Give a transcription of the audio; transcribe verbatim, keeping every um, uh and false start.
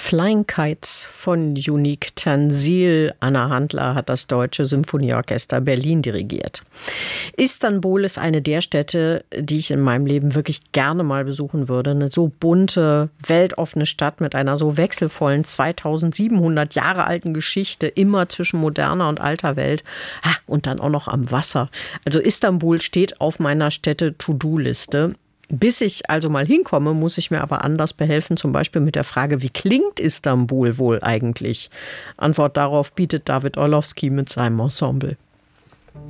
Flying Kites von Unique Tanzil. Anna Handler hat das Deutsche Symphonieorchester Berlin dirigiert. Istanbul ist eine der Städte, die ich in meinem Leben wirklich gerne mal besuchen würde. Eine so bunte, weltoffene Stadt mit einer so wechselvollen zweitausendsiebenhundert Jahre alten Geschichte, immer zwischen moderner und alter Welt. Ah, und dann auch noch am Wasser. Also Istanbul steht auf meiner Städte-To-Do-Liste. Bis ich also mal hinkomme, muss ich mir aber anders behelfen, zum Beispiel mit der Frage, wie klingt Istanbul wohl eigentlich? Antwort darauf bietet David Orlowski mit seinem Ensemble.